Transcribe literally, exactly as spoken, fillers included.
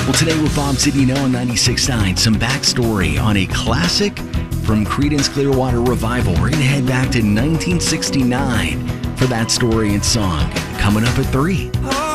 Well, today with Bob Cedino on ninety-six point nine, some backstory on a classic from Creedence Clearwater Revival. We're going to head back to nineteen sixty-nine for that story and song. Coming up at three.